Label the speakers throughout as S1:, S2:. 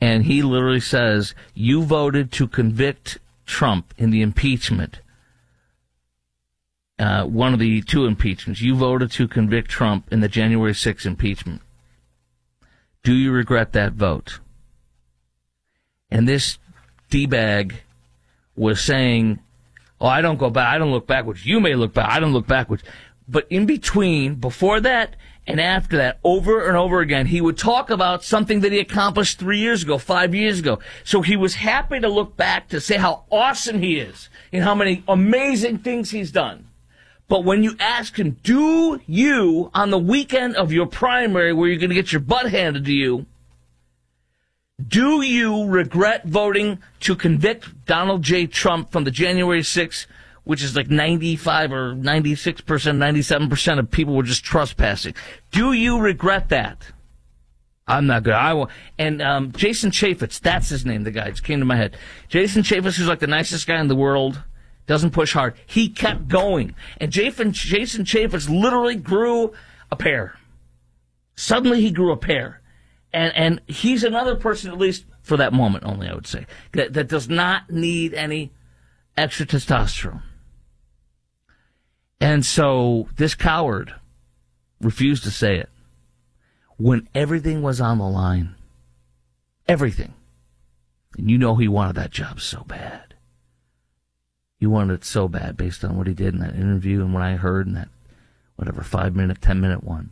S1: And he literally says, you voted to convict Trump in the impeachment. One of the two impeachments. You voted to convict Trump in the January 6th impeachment. Do you regret that vote? And this D-bag was saying, oh, I don't go back. I don't look backwards. You may look back. I don't look backwards. But in between, before that and after that, over and over again, he would talk about something that he accomplished 3 years ago, 5 years ago. So he was happy to look back to say how awesome he is and how many amazing things he's done. But when you ask him, do you, on the weekend of your primary where you're going to get your butt handed to you, do you regret voting to convict Donald J. Trump from the January 6th, which is like 95 or 96%, 97% of people were just trespassing? Do you regret that? I'm not good. I will. And Jason Chaffetz, that's his name, the guy. It just came to my head. Jason Chaffetz, who's like the nicest guy in the world, doesn't push hard. He kept going. And Jason Chaffetz literally grew a pair. Suddenly he grew a pair. And he's another person, at least for that moment only, I would say, that does not need any extra testosterone. And so this coward refused to say it when everything was on the line. Everything. And you know he wanted that job so bad. He wanted it so bad based on what he did in that interview and what I heard in that, 5-minute, 10-minute one.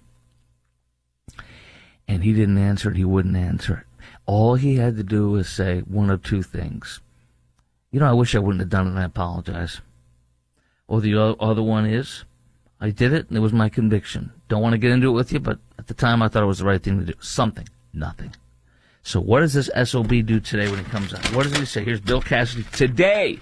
S1: And he didn't answer it. He wouldn't answer it. All he had to do was say one of two things. I wish I wouldn't have done it, and I apologize. Or the other one is, I did it, and it was my conviction. Don't want to get into it with you, but at the time I thought it was the right thing to do. Something. Nothing. So what does this SOB do today when he comes out? What does he say? Here's Bill Cassidy today.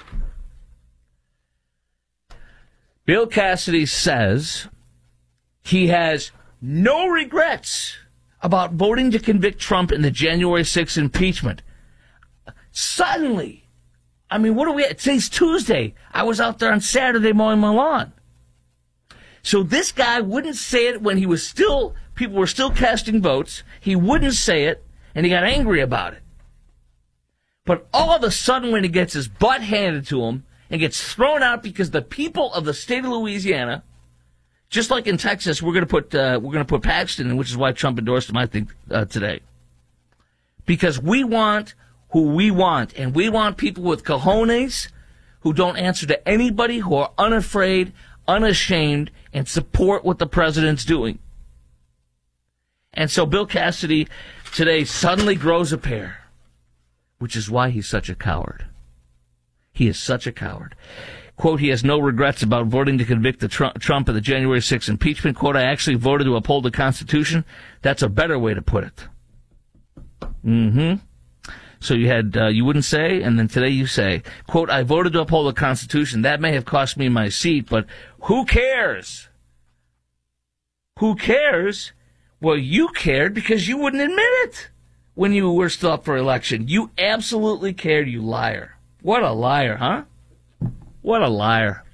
S1: Bill Cassidy says he has no regrets about voting to convict Trump in the January 6th impeachment. Suddenly, what are we at? Today's Tuesday. I was out there on Saturday mowing my lawn. So this guy wouldn't say it when people were still casting votes. He wouldn't say it, and he got angry about it. But all of a sudden, when he gets his butt handed to him and gets thrown out because the people of the state of Louisiana, just like in Texas, we're going to put Paxton in, which is why Trump endorsed him, I think, today. Because we want who we want, and we want people with cojones who don't answer to anybody, who are unafraid, unashamed, and support what the president's doing. And so Bill Cassidy today suddenly grows a pair, which is why he's such a coward. He is such a coward. Quote, he has no regrets about voting to convict Trump of the January 6th impeachment. Quote, I actually voted to uphold the Constitution. That's a better way to put it. Mm-hmm. So you had, you wouldn't say, and then today you say, quote, I voted to uphold the Constitution. That may have cost me my seat, but who cares? Who cares? Well, you cared because you wouldn't admit it when you were still up for election. You absolutely cared, you liar. What a liar, huh? What a liar.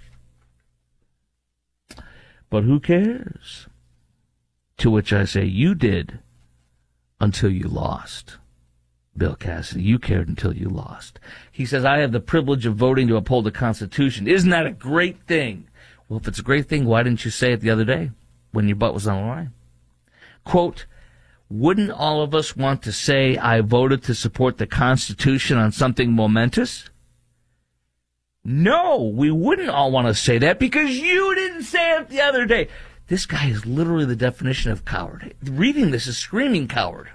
S1: But who cares? To which I say, you did until you lost. Bill Cassidy, you cared until you lost. He says, I have the privilege of voting to uphold the Constitution. Isn't that a great thing? Well, if it's a great thing, why didn't you say it the other day when your butt was on the line? Quote, wouldn't all of us want to say I voted to support the Constitution on something momentous? No, we wouldn't all want to say that because you didn't say it the other day. This guy is literally the definition of coward. Reading this is screaming coward.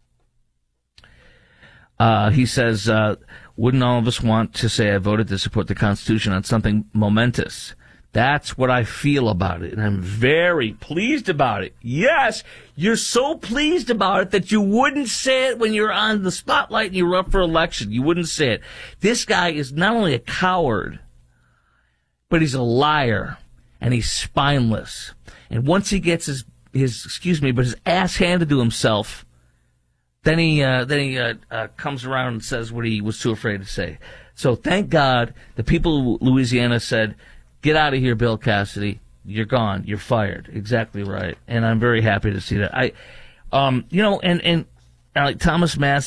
S1: He says, wouldn't all of us want to say I voted to support the Constitution on something momentous? That's what I feel about it, and I'm very pleased about it. Yes, you're so pleased about it that you wouldn't say it when you're on the spotlight and you're up for election. You wouldn't say it. This guy is not only a coward, but he's a liar, and he's spineless. And once he gets his ass handed to himself, then he comes around and says what he was too afraid to say. So thank God the people of Louisiana said, get out of here, Bill Cassidy. You're gone. You're fired. Exactly right. And I'm very happy to see that. And like Thomas Massie